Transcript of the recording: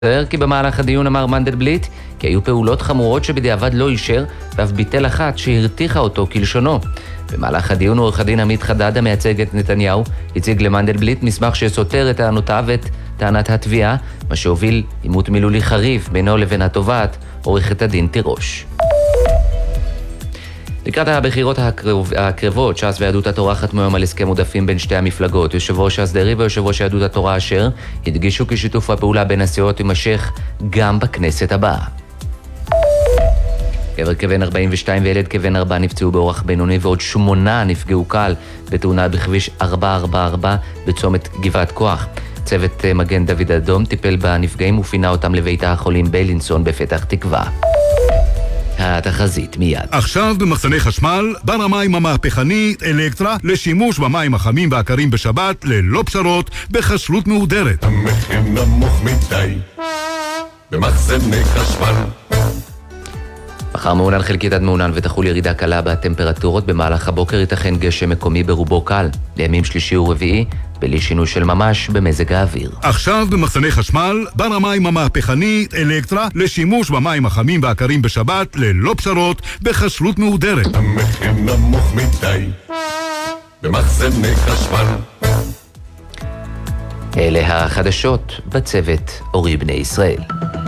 כי במהלך הדיון אמר מנדלבליט כי היו פעולות חמורות שבדיעבד לא אישר ואף ביטל אחת שהרתיחה אותו כלשונו. במהלך הדיון עורך הדין עמית חדד המייצג את נתניהו הציג למנדלבליט מסמך שסותר את טענותיו ואת טענת התביעה, מה שהוביל עימות מילולי חריף בינו לבין התובעת עורכת הדין תירוש. לקראת הבחירות הקרבות, ש"ס ויהדות התורה חתמו היום על הסכם עודפים בין שתי המפלגות. יושב ראש ש"ס דרעי ויושב ראש יהדות התורה אשר הדגישו כי שיתוף הפעולה בין הסיעות יימשך גם בכנסת הבאה. גבר כבן 42 וילד כבן 4 נפצעו באורח בינוני ועוד 8 נפגעו קל בתאונה בכביש 444 בצומת גבעת כוח. צוות מגן דוד אדום טיפל בנפגעים ופינה אותם לבית החולים בילינסון בפתח תקווה. התחזית מיד. עכשיו במחסני חשמל, בר המים המהפכני אלקטרה לשימוש במים החמים והקרים בשבת ללא פשרות בחשלות מהודרת. המחיר נמוך מדי במחסני חשמל. מחר מעונן חלקית עד מעונן ותחול ירידה קלה בטמפרטורות. במהלך הבוקר ייתכן גשם מקומי ברובו קל. לימים שלישי ורביעי בלי שינוי של ממש במזג האוויר. עכשיו במחסני חשמל, בר המים המהפכני אלקטרה לשימוש במים החמים והקרים בשבת ללא פשרות בחשלות מהודרת. המחיר נמוך מדי במחסני חשמל. אלה החדשות בצוות אורי בני ישראל.